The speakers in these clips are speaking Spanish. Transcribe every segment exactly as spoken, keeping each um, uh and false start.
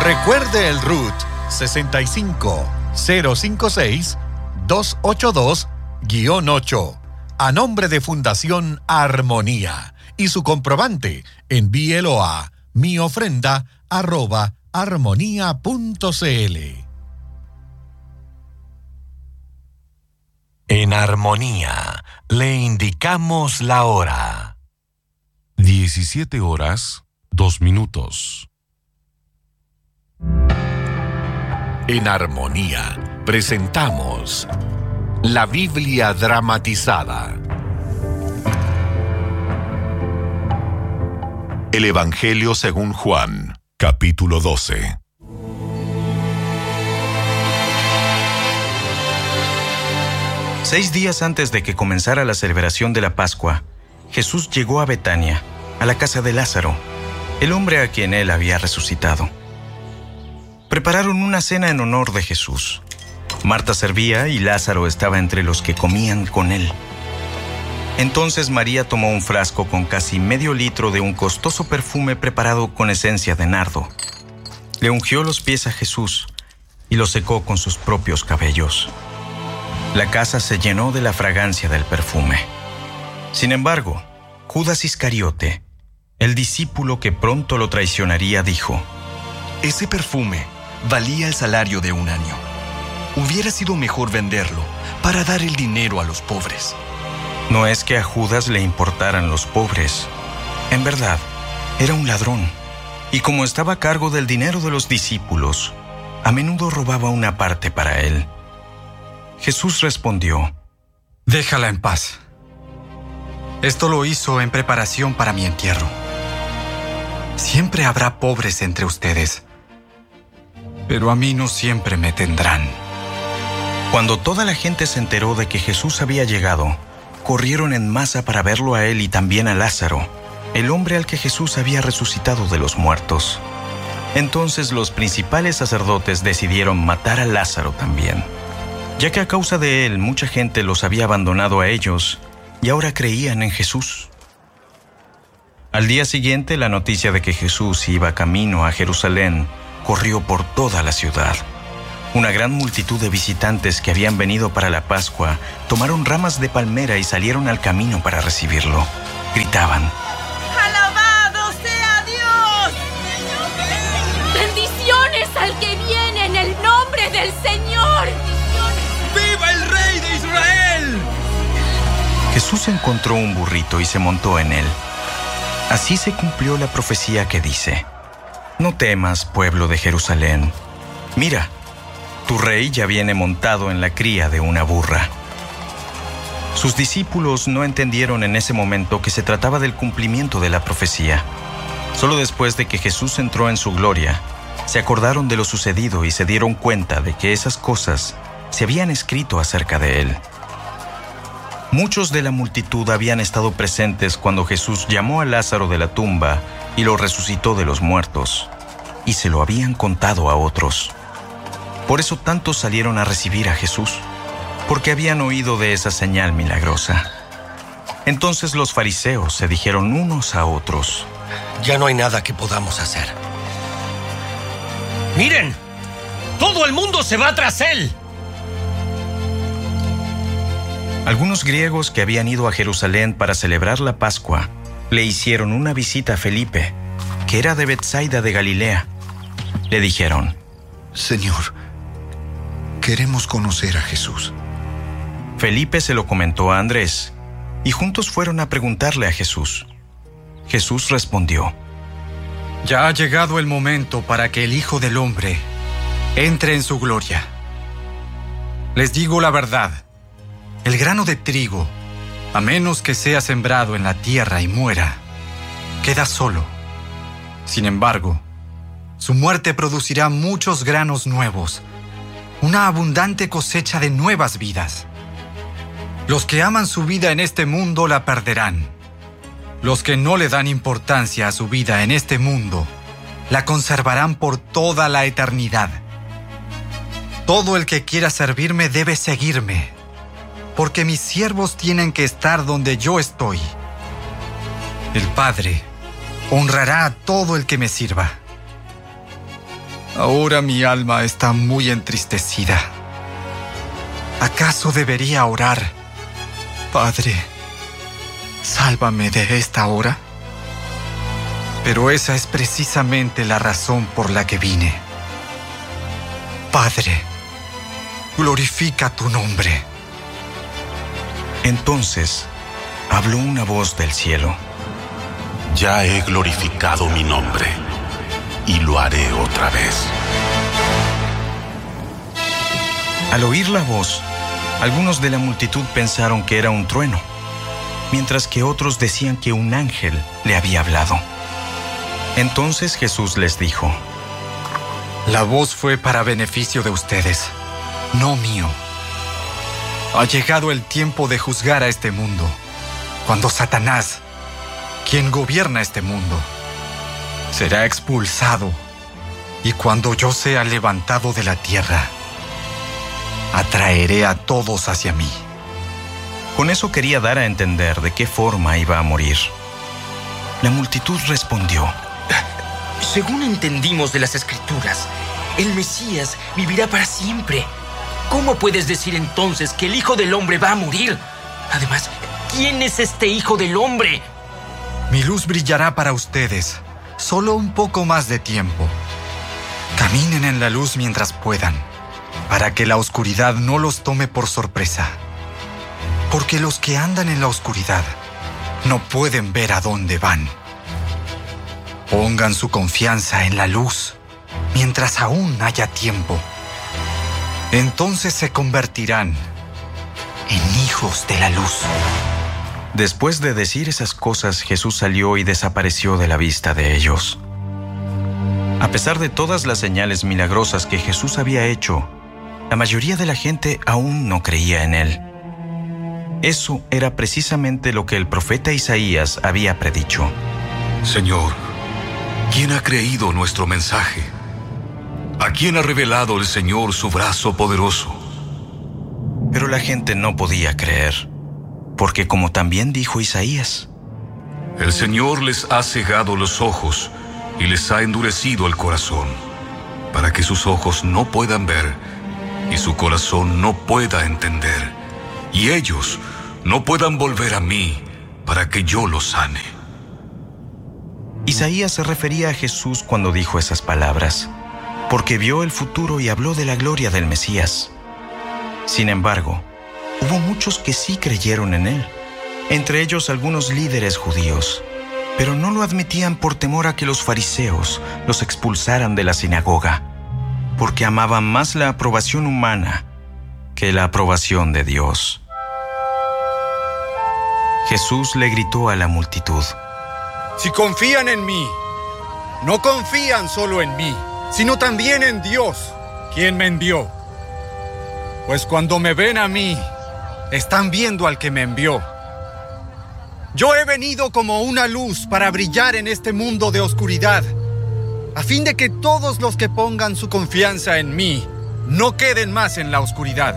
Recuerde el R U T sesenta y cinco cero cincuenta y seis doscientos ochenta y dos guión ocho a nombre de Fundación Armonía y su comprobante envíelo a miofrenda arroba armonía punto cl. En Armonía le indicamos la hora. diecisiete horas, dos minutos. En Armonía presentamos la Biblia dramatizada. El Evangelio según Juan, capítulo doce. Seis días antes de que comenzara la celebración de la Pascua, Jesús llegó a Betania, a la casa de Lázaro, el hombre a quien él había resucitado. Prepararon una cena en honor de Jesús. Marta servía y Lázaro estaba entre los que comían con él. Entonces María tomó un frasco con casi medio litro de un costoso perfume preparado con esencia de nardo. Le ungió los pies a Jesús y los secó con sus propios cabellos. La casa se llenó de la fragancia del perfume. Sin embargo, Judas Iscariote, el discípulo que pronto lo traicionaría, dijo: Ese perfume valía el salario de un año. Hubiera sido mejor venderlo para dar el dinero a los pobres. No es que a Judas le importaran los pobres. En verdad, era un ladrón. Y como estaba a cargo del dinero de los discípulos, a menudo robaba una parte para él. Jesús respondió: Déjala en paz. Esto lo hizo en preparación para mi entierro. Siempre habrá pobres entre ustedes, pero a mí no siempre me tendrán. Cuando toda la gente se enteró de que Jesús había llegado, corrieron en masa para verlo a él y también a Lázaro, el hombre al que Jesús había resucitado de los muertos. Entonces los principales sacerdotes decidieron matar a Lázaro también, ya que a causa de él mucha gente los había abandonado a ellos y ahora creían en Jesús. Al día siguiente, la noticia de que Jesús iba camino a Jerusalén corrió por toda la ciudad. Una gran multitud de visitantes que habían venido para la Pascua tomaron ramas de palmera y salieron al camino para recibirlo. Gritaban: ¡Alabado sea Dios! ¡Bendiciones al que viene en el nombre del Señor! ¡Viva el Rey de Israel! Jesús encontró un burrito y se montó en él. Así se cumplió la profecía que dice: No temas, pueblo de Jerusalén. Mira, tu rey ya viene montado en la cría de una burra. Sus discípulos no entendieron en ese momento que se trataba del cumplimiento de la profecía. Solo después de que Jesús entró en su gloria, se acordaron de lo sucedido y se dieron cuenta de que esas cosas se habían escrito acerca de él. Muchos de la multitud habían estado presentes cuando Jesús llamó a Lázaro de la tumba y lo resucitó de los muertos, y se lo habían contado a otros. Por eso tantos salieron a recibir a Jesús, porque habían oído de esa señal milagrosa. Entonces los fariseos se dijeron unos a otros: Ya no hay nada que podamos hacer. ¡Miren! ¡Todo el mundo se va tras él! Algunos griegos que habían ido a Jerusalén para celebrar la Pascua le hicieron una visita a Felipe, que era de Betsaida de Galilea. Le dijeron: Señor, queremos conocer a Jesús. Felipe se lo comentó a Andrés, y juntos fueron a preguntarle a Jesús. Jesús respondió: Ya ha llegado el momento para que el Hijo del Hombre entre en su gloria. Les digo la verdad, el grano de trigo, a menos que sea sembrado en la tierra y muera, queda solo. Sin embargo, su muerte producirá muchos granos nuevos, una abundante cosecha de nuevas vidas. Los que aman su vida en este mundo la perderán. Los que no le dan importancia a su vida en este mundo la conservarán por toda la eternidad. Todo el que quiera servirme debe seguirme, porque mis siervos tienen que estar donde yo estoy. El Padre honrará a todo el que me sirva. Ahora mi alma está muy entristecida. ¿Acaso debería orar? Padre, sálvame de esta hora. Pero esa es precisamente la razón por la que vine. Padre, glorifica tu nombre. Entonces habló una voz del cielo. Ya he glorificado mi nombre y lo haré otra vez. Al oír la voz, algunos de la multitud pensaron que era un trueno, mientras que otros decían que un ángel le había hablado. Entonces Jesús les dijo: La voz fue para beneficio de ustedes, no mío. Ha llegado el tiempo de juzgar a este mundo, cuando Satanás, quien gobierna este mundo, será expulsado, y cuando yo sea levantado de la tierra, atraeré a todos hacia mí. Con eso quería dar a entender de qué forma iba a morir. La multitud respondió: Según entendimos de las Escrituras, el Mesías vivirá para siempre. ¿Cómo puedes decir entonces que el Hijo del Hombre va a morir? Además, ¿quién es este Hijo del Hombre? Mi luz brillará para ustedes, solo un poco más de tiempo. Caminen en la luz mientras puedan, para que la oscuridad no los tome por sorpresa. Porque los que andan en la oscuridad no pueden ver a dónde van. Pongan su confianza en la luz mientras aún haya tiempo. Entonces se convertirán en hijos de la luz. Después de decir esas cosas, Jesús salió y desapareció de la vista de ellos. A pesar de todas las señales milagrosas que Jesús había hecho, la mayoría de la gente aún no creía en él. Eso era precisamente lo que el profeta Isaías había predicho. Señor, ¿quién ha creído nuestro mensaje? ¿A quién ha revelado el Señor su brazo poderoso? Pero la gente no podía creer, porque como también dijo Isaías, el Señor les ha cegado los ojos y les ha endurecido el corazón, para que sus ojos no puedan ver y su corazón no pueda entender, y ellos no puedan volver a mí para que yo los sane. Isaías se refería a Jesús cuando dijo esas palabras, porque vio el futuro y habló de la gloria del Mesías. Sin embargo, hubo muchos que sí creyeron en él, entre ellos algunos líderes judíos, pero no lo admitían por temor a que los fariseos los expulsaran de la sinagoga, porque amaban más la aprobación humana que la aprobación de Dios. Jesús le gritó a la multitud: Si confían en mí, no confían solo en mí, sino también en Dios, quien me envió. Pues cuando me ven a mí, están viendo al que me envió. Yo he venido como una luz para brillar en este mundo de oscuridad, a fin de que todos los que pongan su confianza en mí no queden más en la oscuridad.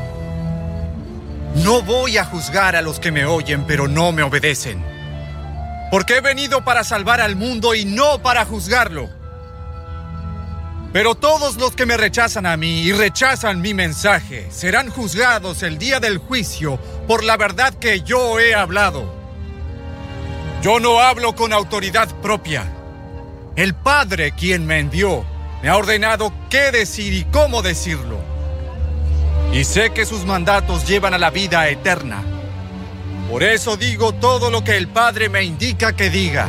No voy a juzgar a los que me oyen, pero no me obedecen, porque he venido para salvar al mundo y no para juzgarlo. Pero todos los que me rechazan a mí y rechazan mi mensaje serán juzgados el día del juicio por la verdad que yo he hablado. Yo no hablo con autoridad propia. El Padre, quien me envió, me ha ordenado qué decir y cómo decirlo. Y sé que sus mandatos llevan a la vida eterna. Por eso digo todo lo que el Padre me indica que diga.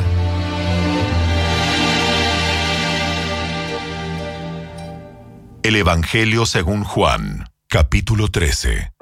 El Evangelio según Juan, capítulo trece.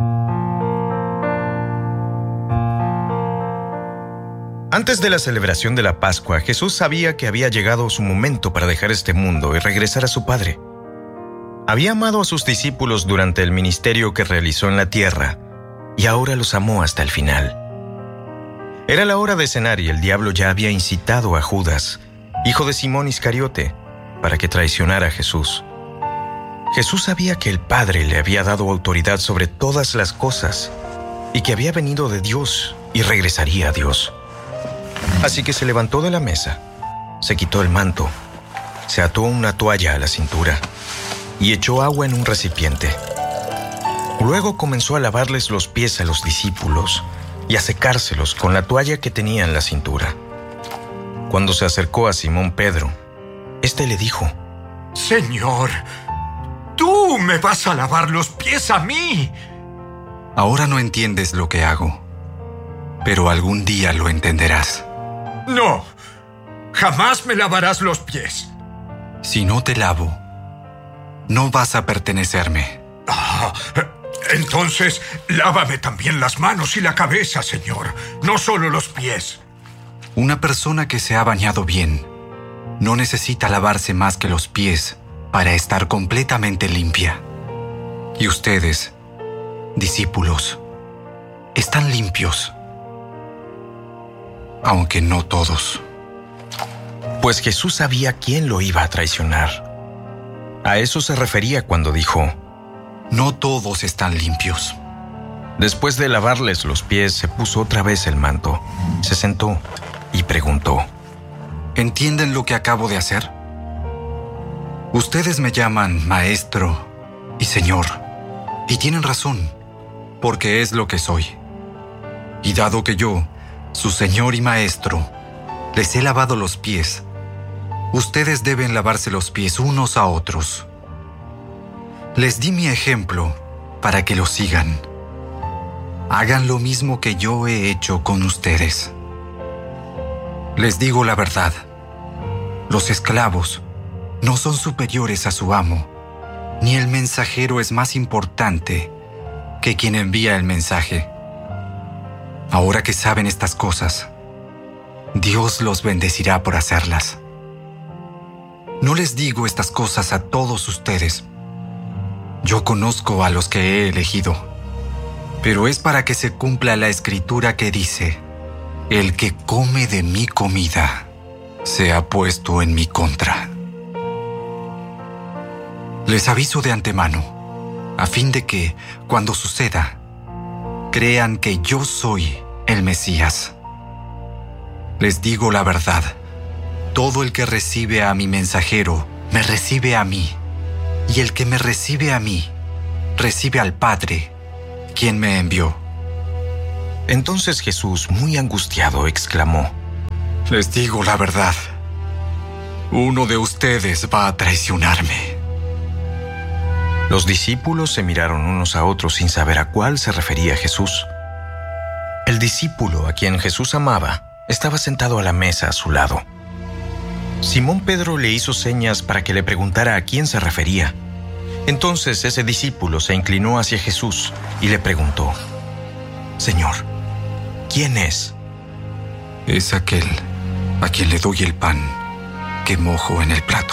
Antes de la celebración de la Pascua, Jesús sabía que había llegado su momento para dejar este mundo y regresar a su Padre. Había amado a sus discípulos durante el ministerio que realizó en la tierra, y ahora los amó hasta el final. Era la hora de cenar y el diablo ya había incitado a Judas, hijo de Simón Iscariote, para que traicionara a Jesús. Jesús sabía que el Padre le había dado autoridad sobre todas las cosas y que había venido de Dios y regresaría a Dios. Así que se levantó de la mesa, se quitó el manto, Se ató una toalla a la cintura y echó agua en un recipiente. Luego comenzó a lavarles los pies a los discípulos y a secárselos con la toalla que tenía en la cintura. Cuando se acercó a Simón Pedro, éste le dijo: Señor, ¿tú me vas a lavar los pies a mí? Ahora no entiendes lo que hago, pero algún día lo entenderás. No, jamás me lavarás los pies. Si no te lavo, no vas a pertenecerme. Ah, entonces, lávame también las manos y la cabeza, Señor, no solo los pies. Una persona que se ha bañado bien no necesita lavarse más que los pies para estar completamente limpia. Y ustedes, discípulos, están limpios, aunque no todos. Pues Jesús sabía quién lo iba a traicionar. A eso se refería cuando dijo: no todos están limpios. Después de lavarles los pies, se puso otra vez el manto, se sentó y preguntó: ¿entienden lo que acabo de hacer? Ustedes me llaman Maestro y Señor, y tienen razón, porque es lo que soy. Y dado que yo, su Señor y Maestro, les he lavado los pies, ustedes deben lavarse los pies unos a otros. Les di mi ejemplo para que lo sigan. Hagan lo mismo que yo he hecho con ustedes. Les digo la verdad, los esclavos no son superiores a su amo, ni el mensajero es más importante que quien envía el mensaje. Ahora que saben estas cosas, Dios los bendecirá por hacerlas. No les digo estas cosas a todos ustedes. Yo conozco a los que he elegido, pero es para que se cumpla la escritura que dice: el que come de mi comida se ha puesto en mi contra. Les aviso de antemano, a fin de que, cuando suceda, crean que yo soy el Mesías. Les digo la verdad, todo el que recibe a mi mensajero, me recibe a mí, y el que me recibe a mí, recibe al Padre, quien me envió. Entonces Jesús, muy angustiado, exclamó: les digo la verdad, uno de ustedes va a traicionarme. Los discípulos se miraron unos a otros sin saber a cuál se refería Jesús. El discípulo a quien Jesús amaba estaba sentado a la mesa a su lado. Simón Pedro le hizo señas para que le preguntara a quién se refería. Entonces ese discípulo se inclinó hacia Jesús y le preguntó: Señor, ¿quién es? Es aquel a quien le doy el pan que mojo en el plato.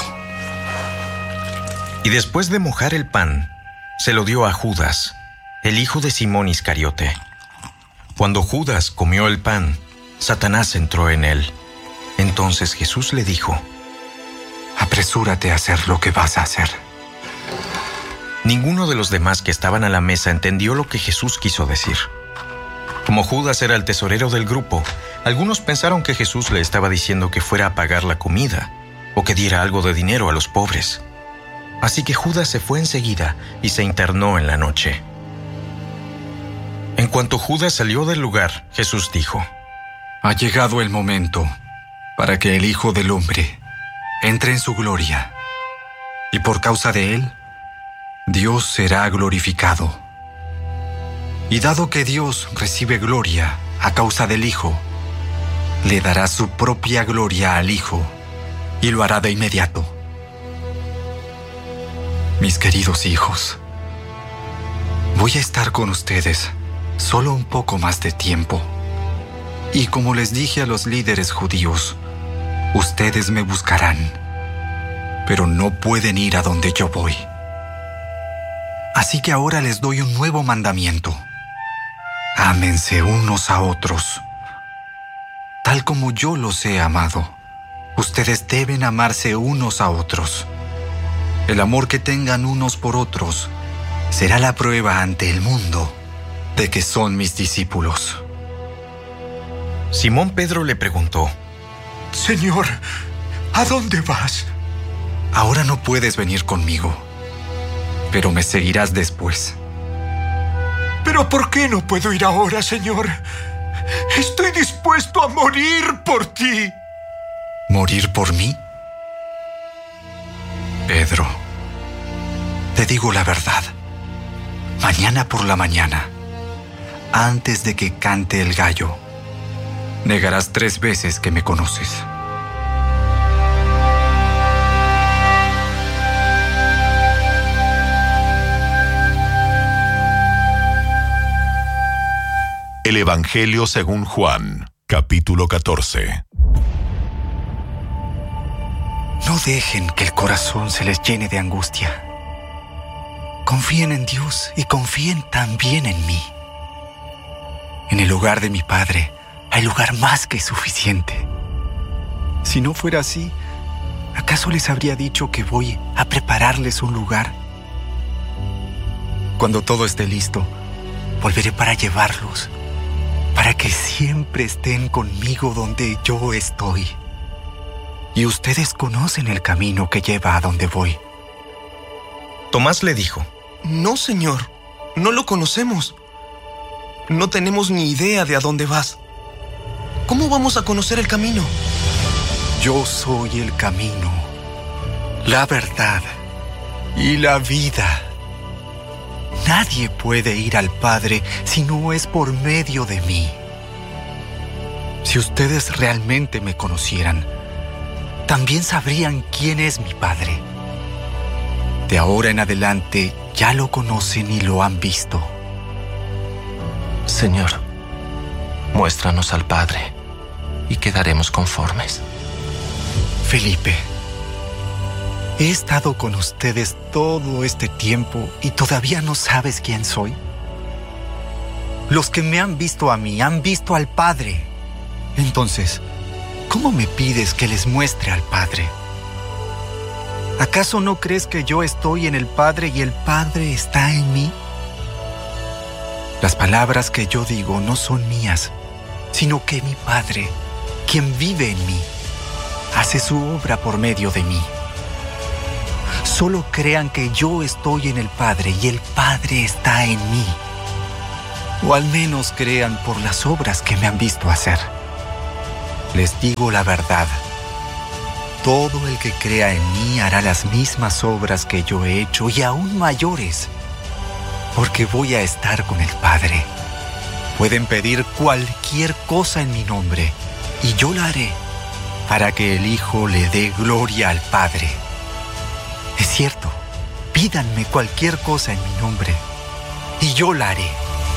Y después de mojar el pan, se lo dio a Judas, el hijo de Simón Iscariote. Cuando Judas comió el pan, Satanás entró en él. Entonces Jesús le dijo: apresúrate a hacer lo que vas a hacer. Ninguno de los demás que estaban a la mesa entendió lo que Jesús quiso decir. Como Judas era el tesorero del grupo, algunos pensaron que Jesús le estaba diciendo que fuera a pagar la comida o que diera algo de dinero a los pobres. Así que Judas se fue enseguida y se internó en la noche. En cuanto Judas salió del lugar, Jesús dijo: ha llegado el momento para que el Hijo del Hombre entre en su gloria, y por causa de él, Dios será glorificado. Y dado que Dios recibe gloria a causa del Hijo, le dará su propia gloria al Hijo, y lo hará de inmediato. Mis queridos hijos, voy a estar con ustedes solo un poco más de tiempo. Y como les dije a los líderes judíos, ustedes me buscarán, pero no pueden ir a donde yo voy. Así que ahora les doy un nuevo mandamiento: ámense unos a otros. Tal como yo los he amado, ustedes deben amarse unos a otros. El amor que tengan unos por otros será la prueba ante el mundo de que son mis discípulos. Simón Pedro le preguntó: Señor, ¿a dónde vas? ahora no puedes venir conmigo, pero me seguirás después. ¿Pero por qué no puedo ir ahora, Señor? Estoy dispuesto a morir por ti. ¿Morir por mí? Pedro, te digo la verdad. Mañana por la mañana, antes de que cante el gallo, negarás tres veces que me conoces. El Evangelio según Juan, capítulo catorce. No dejen que el corazón se les llene de angustia. Confíen en Dios y confíen también en mí. En el hogar de mi Padre hay lugar más que suficiente. Si no fuera así, ¿acaso les habría dicho que voy a prepararles un lugar? Cuando todo esté listo, volveré para llevarlos, para que siempre estén conmigo donde yo estoy. Y ustedes conocen el camino que lleva a donde voy. Tomás le dijo: No, Señor, no lo conocemos. No tenemos ni idea de a dónde vas. ¿Cómo vamos a conocer el camino? Yo soy el camino, la verdad y la vida. Nadie puede ir al Padre si no es por medio de mí. Si ustedes realmente me conocieran, también sabrían quién es mi Padre. De ahora en adelante ya lo conocen y lo han visto. Señor, muéstranos al Padre y quedaremos conformes. Felipe, he estado con ustedes todo este tiempo y todavía no sabes quién soy. Los que me han visto a mí han visto al Padre. Entonces, ¿cómo me pides que les muestre al Padre? ¿Acaso no crees que yo estoy en el Padre y el Padre está en mí? Las palabras que yo digo no son mías, sino que mi Padre, quien vive en mí, hace su obra por medio de mí. Solo crean que yo estoy en el Padre y el Padre está en mí. O al menos crean por las obras que me han visto hacer. Les digo la verdad. Todo el que crea en mí hará las mismas obras que yo he hecho y aún mayores, porque voy a estar con el Padre. Pueden pedir cualquier cosa en mi nombre y yo la haré para que el Hijo le dé gloria al Padre. Es cierto, pídanme cualquier cosa en mi nombre y yo la haré.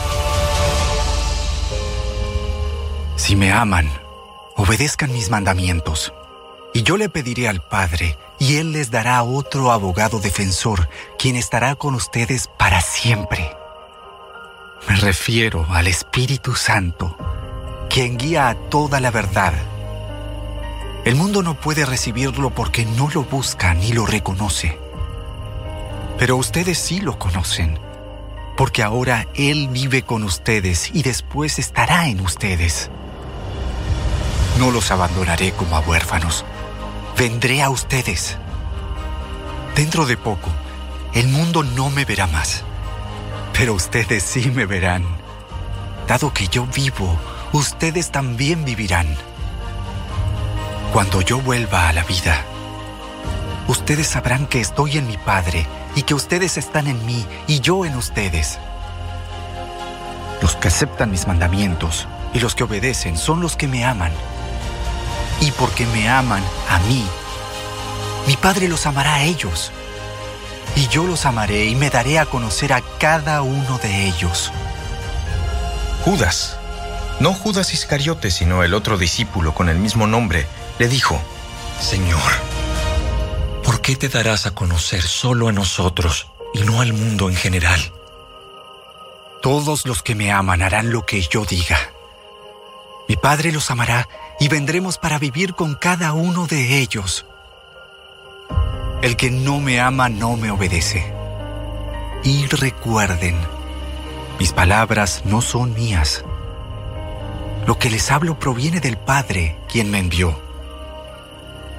Si me aman, obedezcan mis mandamientos. Y yo le pediré al Padre, y Él les dará otro abogado defensor, quien estará con ustedes para siempre. Me refiero al Espíritu Santo, quien guía a toda la verdad. El mundo no puede recibirlo porque no lo busca ni lo reconoce. Pero ustedes sí lo conocen, porque ahora Él vive con ustedes y después estará en ustedes. No los abandonaré como a huérfanos. Vendré a ustedes. Dentro de poco, el mundo no me verá más, pero ustedes sí me verán. Dado que yo vivo, ustedes también vivirán. Cuando yo vuelva a la vida, ustedes sabrán que estoy en mi Padre y que ustedes están en mí y yo en ustedes. Los que aceptan mis mandamientos y los que obedecen son los que me aman. Y porque me aman a mí, mi Padre los amará a ellos. Y yo los amaré y me daré a conocer a cada uno de ellos. Judas, no Judas Iscariote, sino el otro discípulo con el mismo nombre, le dijo: Señor, ¿por qué te darás a conocer solo a nosotros y no al mundo en general? Todos los que me aman harán lo que yo diga. Mi Padre los amará y vendremos para vivir con cada uno de ellos. El que no me ama no me obedece. Y recuerden, mis palabras no son mías. Lo que les hablo proviene del Padre, quien me envió.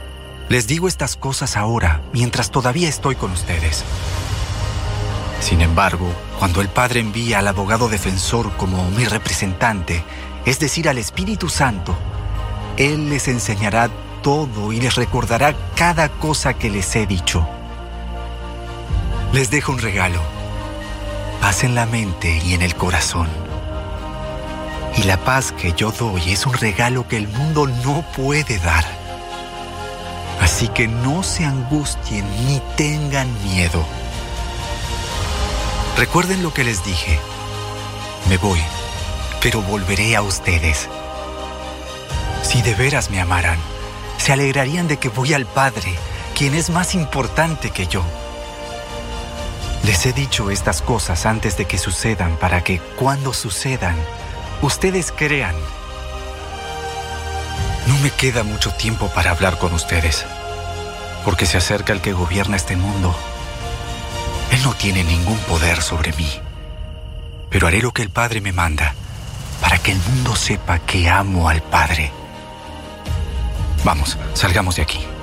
Les digo estas cosas ahora, mientras todavía estoy con ustedes. Sin embargo, cuando el Padre envía al abogado defensor como mi representante, es decir, al Espíritu Santo, Él les enseñará todo y les recordará cada cosa que les he dicho. Les dejo un regalo, paz en la mente y en el corazón. Y la paz que yo doy es un regalo que el mundo no puede dar. Así que no se angustien ni tengan miedo. Recuerden lo que les dije. Me voy, pero volveré a ustedes. Si de veras me amaran, se alegrarían de que voy al Padre, quien es más importante que yo. Les he dicho estas cosas antes de que sucedan para que, cuando sucedan, ustedes crean. No me queda mucho tiempo para hablar con ustedes, porque se acerca el que gobierna este mundo. Él no tiene ningún poder sobre mí, pero haré lo que el Padre me manda, para que el mundo sepa que amo al Padre. Vamos, salgamos de aquí.